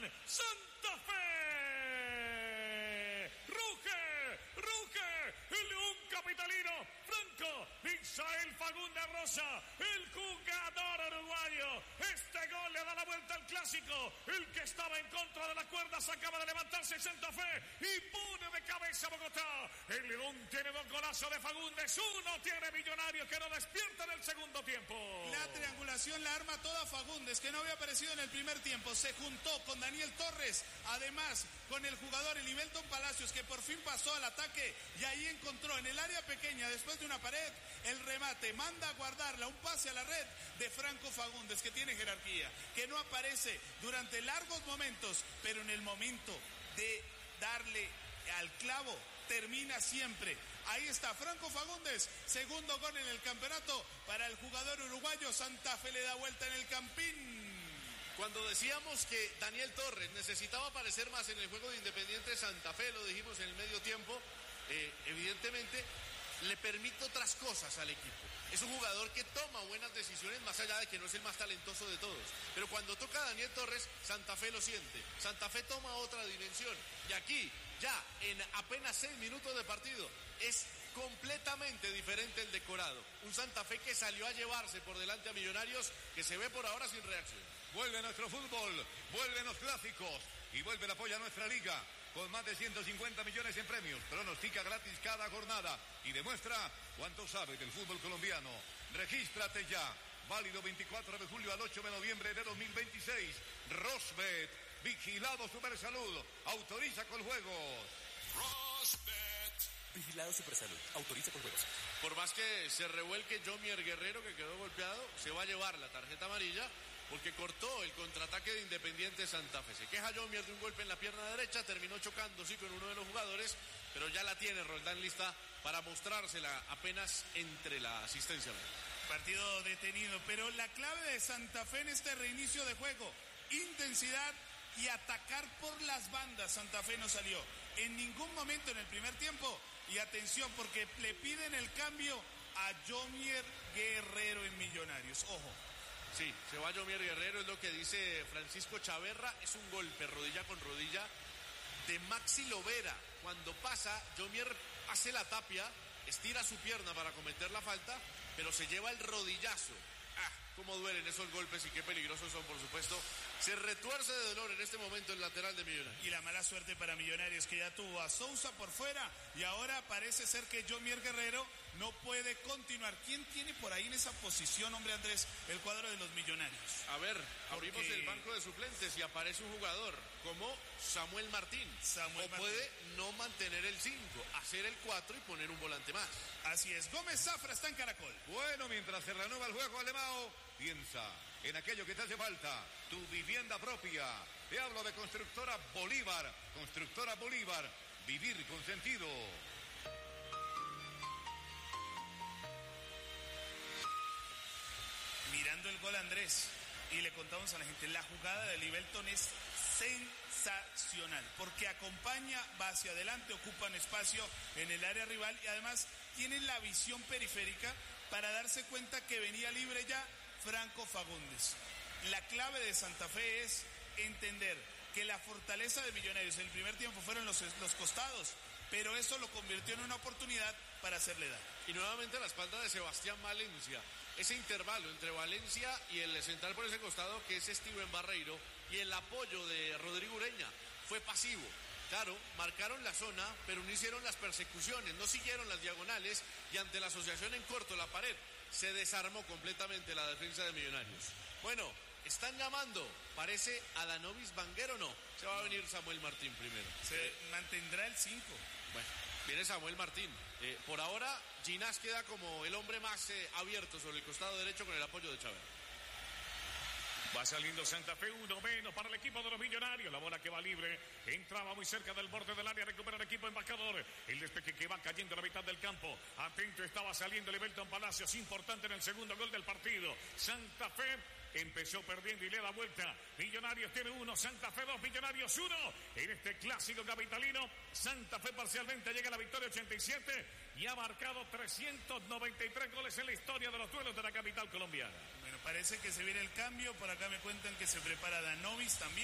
Unión Santa Fe. Ruge el León capitalino, Franco Misael Fagundes Rosa, el jugador uruguayo. Este gol le da la vuelta al clásico. El que estaba en contra de las cuerdas acaba de levantarse Santa Fe y pone de cabeza a Bogotá. El León tiene 2 golazos de Fagundes, 1 tiene Millonarios que no despierta en el segundo tiempo. La triangulación la arma toda Fagundes, que no había aparecido en el primer tiempo. Se juntó con Daniel Torres, además con el jugador Elivelton Palacios, que por fin pasó al ataque y ahí encontró en el área pequeña, después de una pared, el remate. Manda a guardarla, un pase a la red de Franco Fagundes, que tiene jerarquía, que no aparece durante largos momentos, pero en el momento de darle al clavo termina siempre. Ahí está Franco Fagundes, segundo gol en el campeonato para el jugador uruguayo. Santa Fe le da vuelta en el Campín. Cuando decíamos que Daniel Torres necesitaba aparecer más en el juego de Independiente Santa Fe, lo dijimos en el medio tiempo, evidentemente le permite otras cosas al equipo. Es un jugador que toma buenas decisiones, más allá de que no es el más talentoso de todos. Pero cuando toca a Daniel Torres, Santa Fe lo siente. Santa Fe toma otra dimensión. Y aquí, ya en apenas 6 minutos de partido, es completamente diferente el decorado. Un Santa Fe que salió a llevarse por delante a Millonarios, que se ve por ahora sin reacción. Vuelve nuestro fútbol, vuelven los clásicos y vuelve el apoyo a nuestra liga. Con más de 150 millones en premios, pronostica gratis cada jornada y demuestra cuánto sabe del fútbol colombiano. Regístrate ya. Válido 24 de julio al 8 de noviembre de 2026. Rosbet, vigilado Supersalud, autoriza con juegos. Rosbet. Vigilado Supersalud, autoriza con juegos. Por más que se revuelque Jomier Guerrero, que quedó golpeado, se va a llevar la tarjeta amarilla porque cortó el contraataque de Independiente Santa Fe. Se queja Jomier de un golpe en la pierna derecha, terminó chocando sí con uno de los jugadores, pero ya la tiene Roldán lista para mostrársela apenas entre la asistencia. Partido detenido, pero la clave de Santa Fe en este reinicio de juego, intensidad y atacar por las bandas. Santa Fe no salió en ningún momento en el primer tiempo. Y atención, porque le piden el cambio a Jomier Guerrero en Millonarios. Ojo. Sí, se va Jomier Guerrero, es lo que dice Francisco Chaverra. Es un golpe rodilla con rodilla de Maxi Lovera. Cuando pasa, Jomier hace la tapia, estira su pierna para cometer la falta, pero se lleva el rodillazo. Cómo duelen esos golpes y qué peligrosos son, por supuesto. Se retuerce de dolor en este momento el lateral de Millonarios. Y la mala suerte para Millonarios, que ya tuvo a Sousa por fuera y ahora parece ser que Jomier Guerrero no puede continuar. ¿Quién tiene por ahí en esa posición, hombre Andrés, el cuadro de los Millonarios? A ver, abrimos el banco de suplentes y aparece un jugador como Samuel Martín. Puede no mantener el 5, hacer el 4 y poner un volante más. Así es, Gómez Zafra está en Caracol. Bueno, mientras se reanuda el juego Alemão, piensa en aquello que te hace falta, tu vivienda propia. Te hablo de Constructora Bolívar. Constructora Bolívar, vivir con sentido. Mirando el gol, Andrés, y le contamos a la gente, la jugada de Elivelton es sensacional, porque acompaña, va hacia adelante, ocupan espacio en el área rival y además tienen la visión periférica para darse cuenta que venía libre ya Franco Fagundes. La clave de Santa Fe es entender que la fortaleza de Millonarios en el primer tiempo fueron los costados, pero eso lo convirtió en una oportunidad para hacerle daño. Y nuevamente la espalda de Sebastián Valencia, ese intervalo entre Valencia y el central por ese costado que es Steven Barreiro y el apoyo de Rodrigo Ureña fue pasivo. Claro, marcaron la zona, pero no hicieron las persecuciones, no siguieron las diagonales y ante la asociación en corto, la pared, se desarmó completamente la defensa de Millonarios. Bueno, están llamando, parece a Danovis Vanguero, no, se va a venir Samuel Martín primero. Se mantendrá el 5. Bueno, viene Samuel Martín. Por ahora, Ginás queda como el hombre más abierto sobre el costado derecho con el apoyo de Chávez. Va saliendo Santa Fe, 1 menos para el equipo de los Millonarios. La bola que va libre, entraba muy cerca del borde del área, recupera el equipo embajador. El despeje que va cayendo a la mitad del campo. Atento estaba saliendo Elivelton Palacios, importante en el segundo gol del partido. Santa Fe empezó perdiendo y le da vuelta. Millonarios tiene 1, Santa Fe 2, Millonarios 1. En este clásico capitalino, Santa Fe parcialmente llega a la victoria 87 y ha marcado 393 goles en la historia de los duelos de la capital colombiana. Bueno, parece que se viene el cambio. Por acá me cuentan que se prepara Danovis también.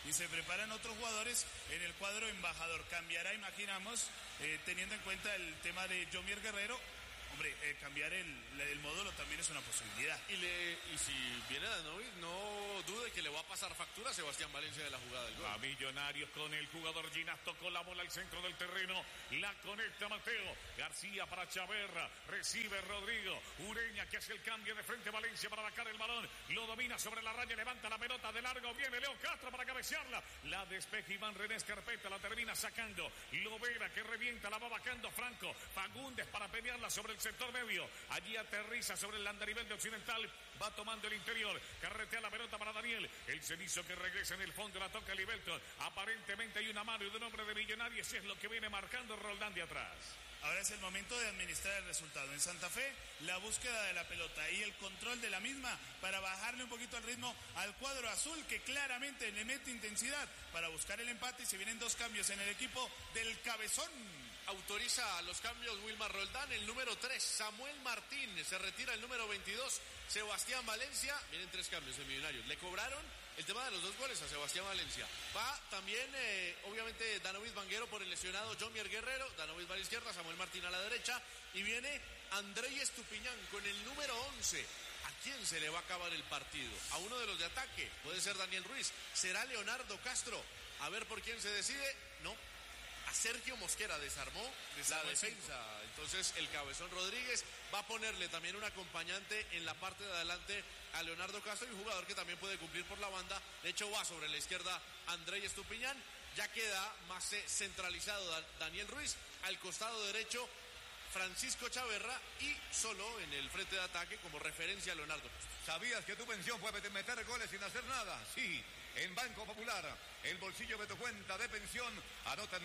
y se preparan otros jugadores en el cuadro embajador. Cambiará, imaginamos, teniendo en cuenta el tema de Jomier Guerrero. Hombre, cambiar el módulo también es una posibilidad. Y si viene Danovic, no dude que le va a pasar factura a Sebastián Valencia de la jugada del gol. A Millonarios con el jugador Ginás, tocó la bola al centro del terreno, la conecta Mateo, García para Chaverra, recibe Rodrigo, Ureña que hace el cambio de frente a Valencia para bajar el balón, lo domina sobre la raya, levanta la pelota de largo, viene Leo Castro para cabecearla, la despeja Iván René Escarpeta, la termina sacando, Lovera que revienta, la va bajando Franco, Fagundes para pelearla sobre el sector medio, allí aterriza sobre el andarivel de Occidental, va tomando el interior, carretea la pelota para Daniel, el cenizo que regresa en el fondo, la toca Libelton, aparentemente hay una mano y de un hombre de Millonarios, es lo que viene marcando Roldán de atrás. Ahora es el momento de administrar el resultado. En Santa Fe, la búsqueda de la pelota y el control de la misma para bajarle un poquito el ritmo al cuadro azul, que claramente le mete intensidad para buscar el empate, y se vienen 2 cambios en el equipo del Cabezón. Autoriza los cambios Wilmar Roldán, el número 3, Samuel Martín, se retira el número 22, Sebastián Valencia, vienen 3 cambios en Millonarios, le cobraron el tema de los 2 goles a Sebastián Valencia, va también obviamente Danovic Vanguero por el lesionado Jomier Guerrero, Danovic va a la izquierda, Samuel Martín a la derecha, y viene Andrei Estupiñán con el número 11, ¿a quién se le va a acabar el partido? A uno de los de ataque, puede ser Daniel Ruiz, será Leonardo Castro, a ver por quién se decide, no. A Sergio Mosquera desarmó la defensa. Entonces el Cabezón Rodríguez va a ponerle también un acompañante en la parte de adelante a Leonardo Castro, y un jugador que también puede cumplir por la banda. De hecho va sobre la izquierda Andrei Estupiñán. Ya queda más centralizado Daniel Ruiz. Al costado derecho Francisco Chaverra, y solo en el frente de ataque como referencia a Leonardo Castro. ¿Sabías que tu pensión puede meter goles sin hacer nada? Sí. En Banco Popular, el bolsillo de tu cuenta de pensión anota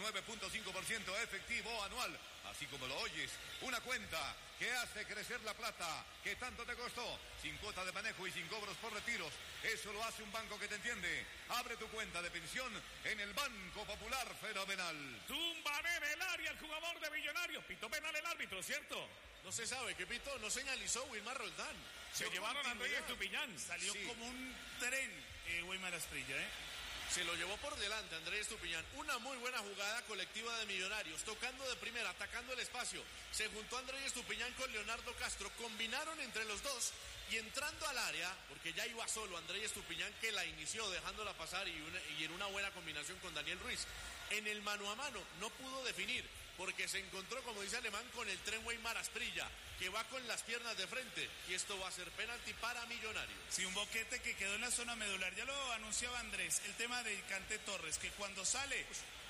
9.5% efectivo anual, así como lo oyes, una cuenta que hace crecer la plata que tanto te costó, sin cuota de manejo y sin cobros por retiros. Eso lo hace un banco que te entiende. Abre tu cuenta de pensión en el Banco Popular Fenomenal. Tumban en el área el jugador de Millonarios, pitó penal el árbitro, ¿cierto? No se sabe, que pito, no señalizó Wilmar Roldán. Se llevaron a Andrés Estupiñán. Salió como un tren Wilmar Asprilla, Se lo llevó por delante Andrés Estupiñán. Una muy buena jugada colectiva de Millonarios, tocando de primera, atacando el espacio. Se juntó Andrés Estupiñán con Leonardo Castro, combinaron entre los dos, y entrando al área, porque ya iba solo Andrés Estupiñán, que la inició dejándola pasar, y en una buena combinación con Daniel Ruiz. En el mano a mano no pudo definir, porque se encontró, como dice Alemán, con el tren Wilmar Asprilla, que va con las piernas de frente, y esto va a ser penalti para Millonarios. Sí, un boquete que quedó en la zona medular. Ya lo anunciaba Andrés, el tema de Canté Torres, que cuando sale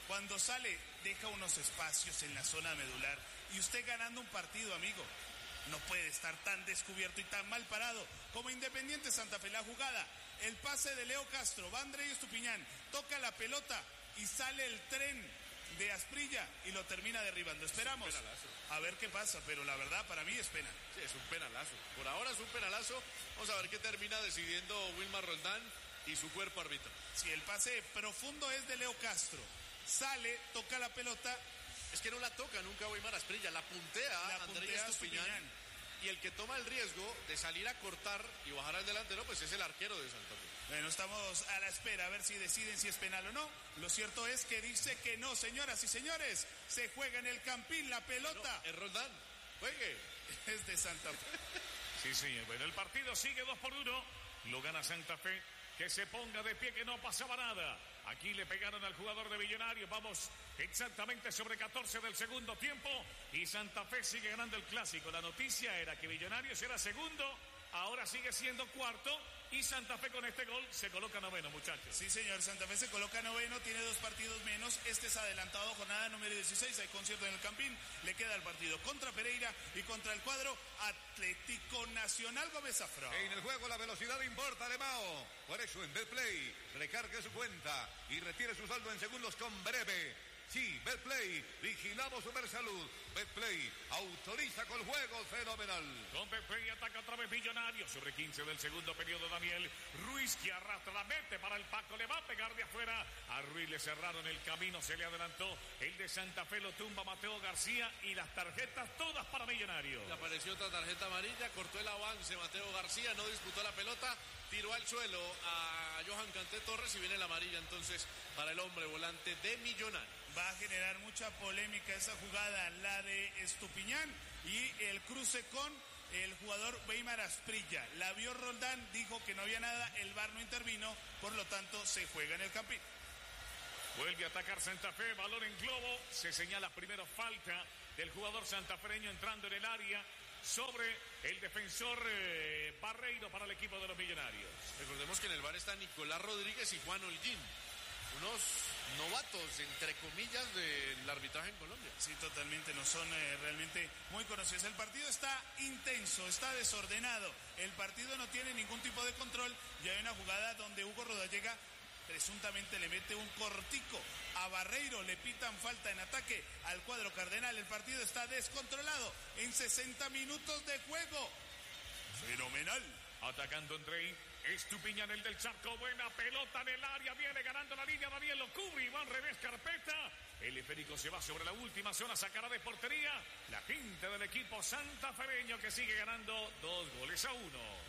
deja unos espacios en la zona medular, y usted ganando un partido, amigo, no puede estar tan descubierto y tan mal parado como Independiente Santa Fe. La jugada, el pase de Leo Castro, va Andrés Estupiñán, toca la pelota y sale el tren de Asprilla y lo termina derribando. Esperamos a ver qué pasa, pero la verdad para mí es penal. Sí, es un penalazo. Por ahora es un penalazo. Vamos a ver qué termina decidiendo Wilmar Roldán y su cuerpo árbitro. Si el pase profundo es de Leo Castro, sale, toca la pelota. Es que no la toca nunca Wilmar Asprilla, la puntea Andrés Estupiñán. Y el que toma el riesgo de salir a cortar y bajar al delantero, pues es el arquero de Santa Fe. Bueno, estamos a la espera a ver si deciden si es penal o no. Lo cierto es que dice que no, señoras y señores. Se juega en el Campín la pelota. No, es Roldán. Juegue. Es de Santa Fe. Sí, señor. Bueno, el partido sigue 2-1. Lo gana Santa Fe. Que se ponga de pie, que no pasaba nada. Aquí le pegaron al jugador de Millonarios. Vamos exactamente sobre 14 del segundo tiempo. Y Santa Fe sigue ganando el clásico. La noticia era que Millonarios era segundo. Ahora sigue siendo cuarto. Y Santa Fe con este gol se coloca noveno, muchachos. Sí, señor. Santa Fe se coloca noveno. Tiene 2 partidos menos. Este es adelantado, jornada número 16. Hay concierto en el Campín. Le queda el partido contra Pereira y contra el cuadro Atlético Nacional Gómez Afro. En el juego la velocidad importa, Alemao. Por eso en Betplay recargue su cuenta y retire su saldo en segundos con Breve. Sí, Betplay, vigilamos Supersalud. Betplay, autoriza con juegos fenomenal. Con Betplay ataca otra vez Millonarios. Sobre 15 del segundo periodo, Daniel Ruiz, que arrastra la mete para el Paco. Le va a pegar de afuera. A Ruiz le cerraron el camino, se le adelantó. El de Santa Fe lo tumba Mateo García y las tarjetas todas para Millonarios. Le apareció otra tarjeta amarilla, cortó el avance Mateo García, no disputó la pelota, tiró al suelo a Johan Canté Torres y viene la amarilla entonces para el hombre volante de Millonarios. Va a generar mucha polémica esa jugada, la de Estupiñán y el cruce con el jugador Weimar Asprilla. La vio Roldán, dijo que no había nada, el VAR no intervino, por lo tanto se juega en el campín. Vuelve a atacar Santa Fe, balón en globo, se señala primero falta del jugador santafereño entrando en el área sobre el defensor Barreiro para el equipo de los Millonarios. Recordemos que en el VAR está Nicolás Rodríguez y Juan Holguín, unos novatos, entre comillas, del arbitraje en Colombia. Sí, totalmente, no son realmente muy conocidos. El partido está intenso, está desordenado, el partido no tiene ningún tipo de control y hay una jugada donde Hugo Rodallega presuntamente le mete un cortico a Barreiro, le pitan falta en ataque al cuadro cardenal. El partido está descontrolado en 60 minutos de juego. Fenomenal. Atacando Andrei Estupiñán, el del Charco, buena pelota en el área, viene ganando la línea, Daniel lo cubre, Iván Revés Carpeta, el esférico se va sobre la última zona, sacará de portería la gente del equipo santafereño que sigue ganando 2-1.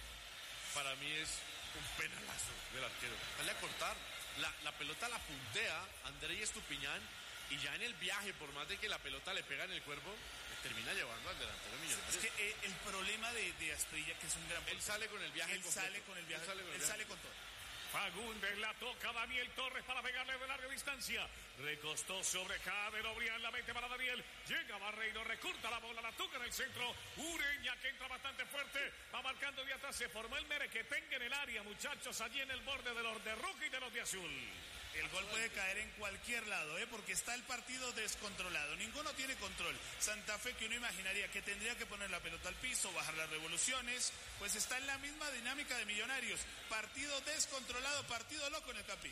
Para mí es un penalazo del arquero. Dale a cortar, la pelota la puntea Andrei Estupiñán y ya en el viaje, por más de que la pelota le pega en el cuerpo, termina llevando al delantero Millonarios. Es que el problema de Asprilla, que es un gran... Él sale con el viaje Él sale con el viaje, él sale con todo. Fagundes la toca Daniel Torres para pegarle de larga distancia. Recostó sobre Jader Obrián, la mete para Daniel. Llega Barreiro, recorta la bola, la toca en el centro. Ureña que entra bastante fuerte. Va marcando de atrás. Se formó el merequetengue en el área, muchachos, allí en el borde de los de rojo y de los de azul. El gol puede caer en cualquier lado, porque está el partido descontrolado. Ninguno tiene control. Santa Fe, que uno imaginaría que tendría que poner la pelota al piso, bajar las revoluciones, pues está en la misma dinámica de Millonarios. Partido descontrolado, partido loco en el Campín.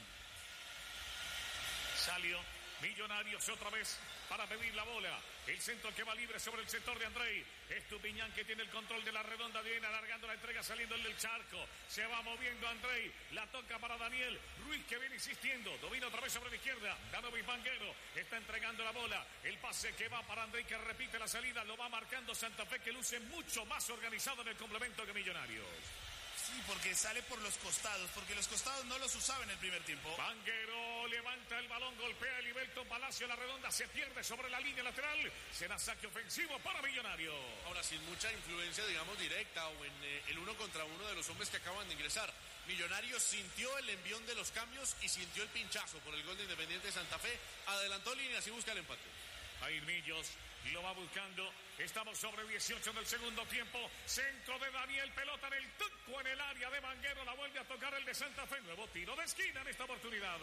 Salió Millonarios otra vez para pedir la bola. El centro que va libre sobre el sector de Andrei. Estupiñán que tiene el control de la redonda, viene alargando la entrega, saliendo el del Charco. Se va moviendo Andrei. La toca para Daniel Ruiz, que viene insistiendo. Domina otra vez sobre la izquierda. Danovis Vanguero está entregando la bola. El pase que va para Andrei, que repite la salida. Lo va marcando Santa Fe, que luce mucho más organizado en el complemento que Millonarios. Sí, porque sale por los costados, porque los costados no los usaba en el primer tiempo. Vanguero levanta el balón, golpea el Ibelton Palacio, la redonda se pierde sobre la línea lateral. Será saque ofensivo para Millonarios. Ahora, sin mucha influencia, digamos, directa o en el uno contra uno de los hombres que acaban de ingresar. Millonarios sintió el envión de los cambios y sintió el pinchazo por el gol de Independiente Santa Fe. Adelantó líneas y busca el empate. Jair Millos lo va buscando. Estamos sobre 18 del segundo tiempo. Centro de Daniel, pelota en el tuco en el área de Vanguero. La vuelve a tocar el de Santa Fe. Nuevo tiro de esquina en esta oportunidad.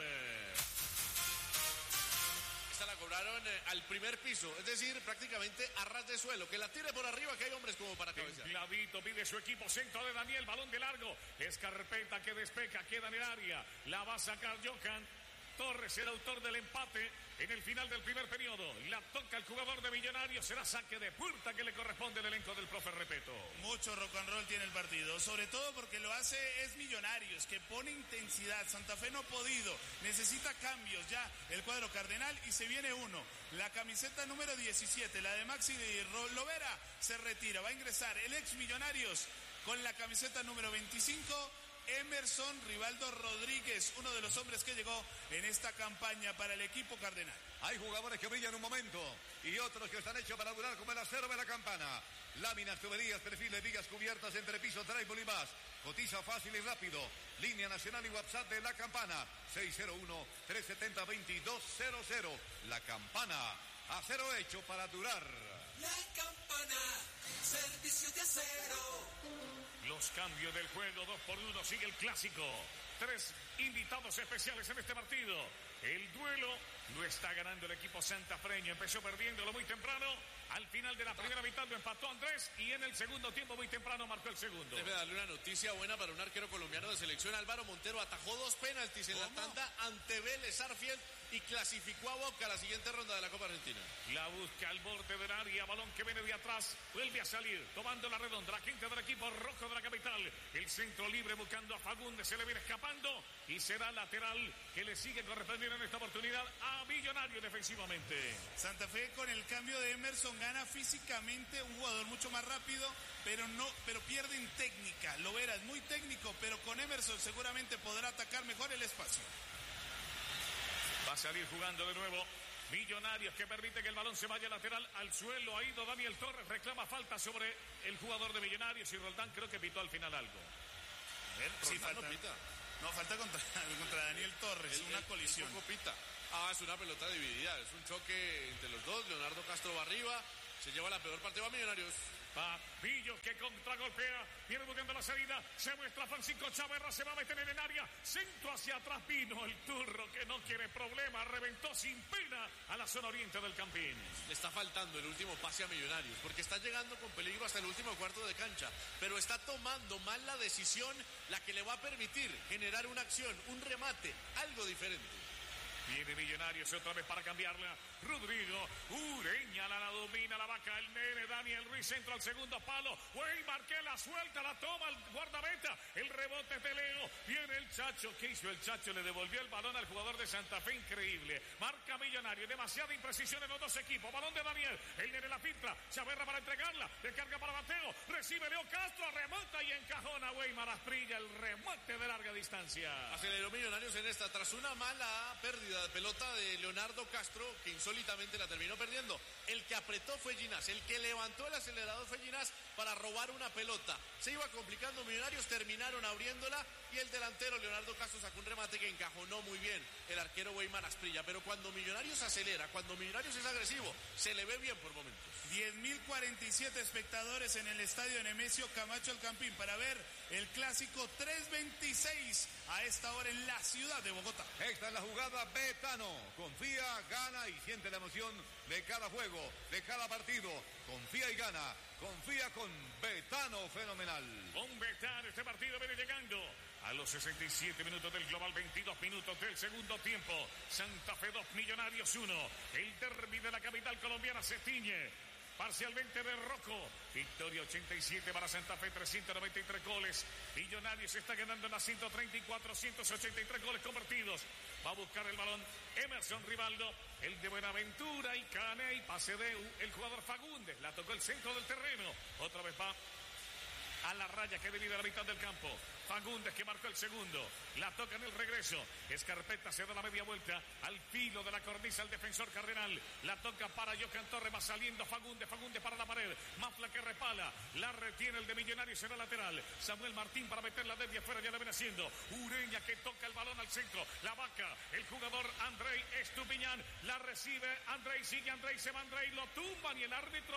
Esta la cobraron al primer piso, es decir, prácticamente a ras de suelo. Que la tire por arriba, que hay hombres como para cabecear. Clavito pide su equipo, centro de Daniel, balón de largo. Es Carpeta que despeja, queda en el área. La va a sacar Johan Torres, el autor del empate en el final del primer periodo. La toca el jugador de Millonarios. Será saque de puerta que le corresponde al elenco del profe Repeto. Mucho rock and roll tiene el partido, sobre todo porque lo hace es Millonarios, que pone intensidad. Santa Fe no ha podido, necesita cambios ya el cuadro cardenal y se viene uno. La camiseta número 17, la de Maxi Lovera, se retira. Va a ingresar el ex Millonarios con la camiseta número 25. Emerson Rivaldo Rodríguez, uno de los hombres que llegó en esta campaña para el equipo cardenal. Hay jugadores que brillan un momento y otros que están hechos para durar como el acero de la campana. Láminas, tuberías, perfiles, vigas cubiertas, entrepiso, drywall y más. Cotiza fácil y rápido. Línea nacional y WhatsApp de La Campana. 601-370-2200. La Campana. Acero hecho para durar. La Campana. Servicio de acero. Los cambios del juego, 2-1, sigue el clásico. 3 invitados especiales en este partido. El duelo lo está ganando el equipo santafreño. Empezó perdiéndolo muy temprano. Al final de la primera mitad lo empató Andrés y en el segundo tiempo muy temprano marcó el segundo. Debe darle una noticia buena para un arquero colombiano de selección. atención, Álvaro Montero atajó 2 penaltis en la tanda ante Vélez Sarsfield y clasificó a Boca a la siguiente ronda de la Copa Argentina. La busca al borde del área, balón que viene de atrás, vuelve a salir, tomando la redonda, la gente del equipo rojo de la capital. El centro libre buscando a Fagundes, se le viene escapando y será lateral que le sigue correspondiendo en esta oportunidad a Millonarios defensivamente. Santa Fe con el cambio de Emerson gana físicamente, un jugador mucho más rápido, pero pierde en técnica. Lovera es muy técnico, pero con Emerson seguramente podrá atacar mejor el espacio. Va a salir jugando de nuevo Millonarios, que permite que el balón se vaya lateral al suelo. Ha ido Daniel Torres, reclama falta sobre el jugador de Millonarios y Roldán creo que pitó al final algo. A ver, sí, falta. No pita. No, falta contra Daniel Torres, una colisión. Pita. Es una pelota dividida, es un choque entre los dos. Leonardo Castro va arriba, se lleva la peor parte, va Millonarios. Papillo que contragolpea, viene buscando la salida, se muestra Francisco Chaverra, se va a meter en el área, centro hacia atrás, vino el turro que no quiere problema, reventó sin pena a la zona oriente del Campín. Le está faltando el último pase a Millonarios, porque está llegando con peligro hasta el último cuarto de cancha, pero está tomando mal la decisión, la que le va a permitir generar una acción, un remate, algo diferente. Viene Millonarios otra vez para cambiarla. Rodrigo Ureña la domina, la vaca, el nene Daniel Ruiz, centro al segundo palo. Weimar que la suelta, la toma el guardameta. El rebote es de Leo. Viene el Chacho. ¿Qué hizo el Chacho? Le devolvió el balón al jugador de Santa Fe. Increíble. Marca Millonarios. Demasiada imprecisión en los dos equipos. Balón de Daniel. El nene la filtra. Chaverra para entregarla. Descarga para Mateo. Recibe Leo Castro. Remata y encajona Weimar Asprilla. El remate de larga distancia. Aceleró Millonarios en esta tras una mala pérdida de pelota de Leonardo Castro, que insólitamente la terminó perdiendo. El que apretó fue Ginás, el que levantó el acelerador fue Ginás para robar una pelota. Se iba complicando Millonarios, terminaron abriéndola y el delantero Leonardo Castro sacó un remate que encajonó muy bien el arquero Weimar Asprilla. Pero cuando Millonarios acelera, cuando Millonarios es agresivo, se le ve bien por momentos. 10.047 espectadores en el estadio Nemesio Camacho El Campín para ver el clásico 326 a esta hora en la ciudad de Bogotá. Esta es la jugada Betano. Confía, gana y siente la emoción de cada juego, de cada partido. Confía y gana. Confía con Betano Fenomenal. Con Betano este partido viene llegando a los 67 minutos del global, 22 minutos del segundo tiempo. Santa Fe 2, Millonarios 1. El derbi de la capital colombiana se tiñe parcialmente de rojo. Victoria 87 para Santa Fe, 393 goles. Millonarios está ganando en las 134, 183 goles convertidos. Va a buscar el balón Emerson Rivaldo, el de Buenaventura y Cane, y pase de el jugador Fagundes. La tocó el centro del terreno. Otra vez va a la raya que divide la mitad del campo. Fagundes que marcó el segundo. La toca en el regreso. Escarpeta se da la media vuelta al filo de la cornisa al defensor Cardenal. La toca para Johan Torres. Va saliendo Fagundes. Fagundes para la pared. Mafla que repala. La retiene el de Millonarios en la lateral. Samuel Martín para meterla desde afuera. Ya la ven haciendo. Ureña que toca el balón al centro. La vaca. El jugador Andrei Estupiñán. La recibe Andrei. Sigue Andrei. Se va Andrei. Lo tumban y el árbitro.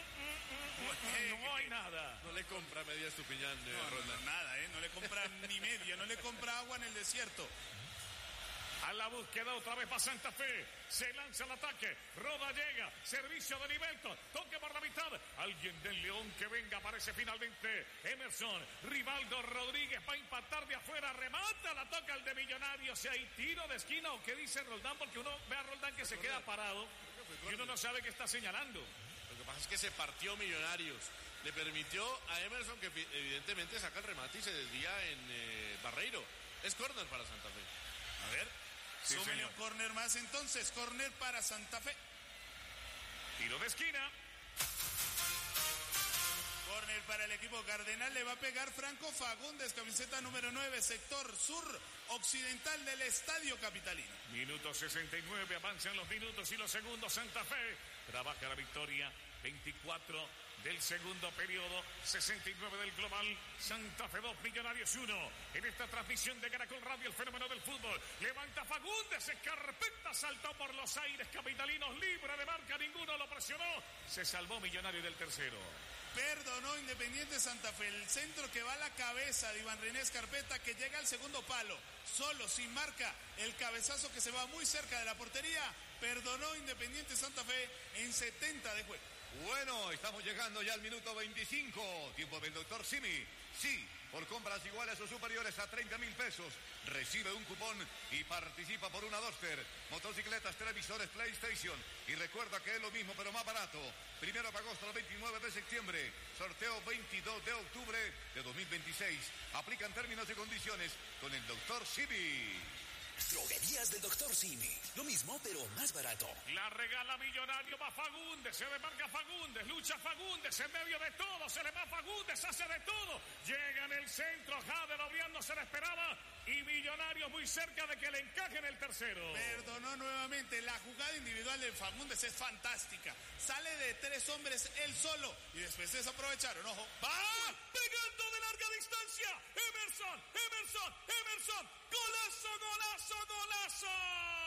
No hay nada. No le compra media Estupiñán. Nada, no le compra ni media, no le compra agua en el desierto. A la búsqueda otra vez va Santa Fe. Se lanza el ataque. Roda llega. Servicio de Nivelton. Toque por la mitad. Alguien del León que venga. Aparece finalmente Emerson. Rivaldo Rodríguez va a impactar de afuera. Remata. La toca el de Millonarios. Si hay tiro de esquina o qué dice Roldán. Porque uno ve a Roldán que se queda parado. Y uno no sabe qué está señalando. Lo que pasa es que se partió Millonarios. Le permitió a Emerson que evidentemente saca el remate y se desvía en Barreiro. Es córner para Santa Fe. A ver, sí, súmele un córner más entonces. Córner para Santa Fe. Tiro de esquina. Córner para el equipo cardenal. Le va a pegar Franco Fagundes, camiseta número 9, sector sur occidental del estadio capitalino. Minuto 69, avanzan los minutos y los segundos. Santa Fe trabaja la victoria. 24 del segundo periodo, 69 del global. Santa Fe 2, Millonarios 1. En esta transmisión de Caracol Radio, el fenómeno del fútbol. Levanta Fagundes, Escarpeta saltó por los aires capitalinos, libre de marca, ninguno lo presionó. Se salvó Millonario del tercero. Perdonó Independiente Santa Fe. El centro que va a la cabeza de Iván René Escarpeta, que llega al segundo palo. Solo, sin marca, el cabezazo que se va muy cerca de la portería. Perdonó Independiente Santa Fe en 70 de juego. Bueno, estamos llegando ya al minuto 25. Tiempo del doctor Simi. Sí, por compras iguales o superiores a 30.000 pesos. Recibe un cupón y participa por una Duster, motocicletas, televisores, PlayStation. Y recuerda que es lo mismo pero más barato. 1 de agosto al 29 de septiembre. Sorteo 22 de octubre de 2026. Aplican términos y condiciones con el Dr. Simi. Droguerías del Dr. Simi. Lo mismo, pero más barato. La regala Millonario, va Fagundes, se demarca Fagundes, lucha Fagundes, en medio de todo, se le va Fagundes, hace de todo. Llega en el centro, Jader Obriando se le esperaba y Millonarios muy cerca de que le encajen el tercero. Perdonó nuevamente, la jugada individual de Fagundes es fantástica. Sale de 3 hombres él solo y después desaprovecharon, ojo. ¡Va! Pegando de larga distancia, Emerson, golazo, golazo, golazo.